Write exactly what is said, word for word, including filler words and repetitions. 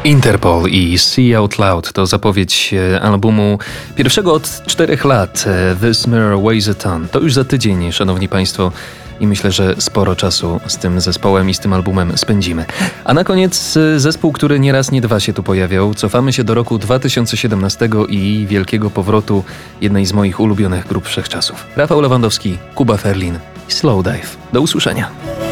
Interpol i See Out Loud to zapowiedź albumu pierwszego od czterech lat This Mirror Weighs a Ton. To już za tydzień, szanowni państwo, i myślę, że sporo czasu z tym zespołem i z tym albumem spędzimy. A na koniec zespół, który nie raz, nie dwa się tu pojawiał. Cofamy się do roku dwa tysiące siedemnastego i wielkiego powrotu jednej z moich ulubionych grup wszechczasów. Rafał Lewandowski, Kuba Ferlin i Slowdive. Do usłyszenia.